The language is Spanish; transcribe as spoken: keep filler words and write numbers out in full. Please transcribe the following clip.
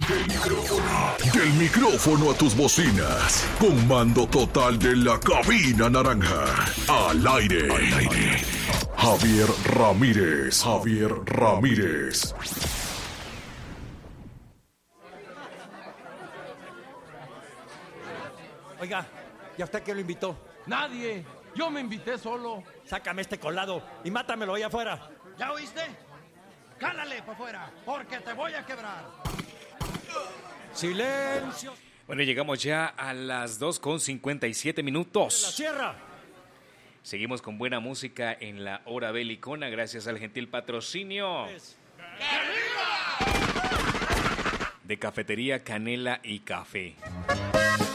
Del micrófono, del micrófono a tus bocinas. Con mando total de la cabina naranja. Al aire. Al aire. Javier Ramírez. Javier Ramírez. Oiga, ¿y a usted quién lo invitó? Nadie. Yo me invité solo. Sácame este colado y mátamelo allá afuera. ¿Ya oíste? Cálale para afuera, porque te voy a quebrar. ¡Silencio! Bueno, llegamos ya a las dos con cincuenta y siete minutos. ¡La sierra! Seguimos con buena música en la hora belicona, gracias al gentil patrocinio de Cafetería Canela y Café.